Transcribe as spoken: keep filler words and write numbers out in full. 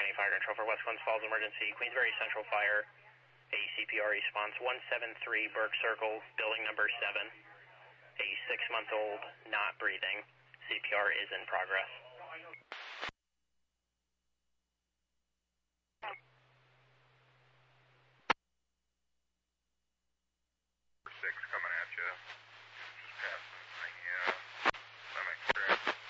County Fire Control for West Glens Falls Emergency. Queensbury Central Fire, a C P R response, one seven three Burke Circle, building number seven. A six-month-old not breathing. C P R is in progress.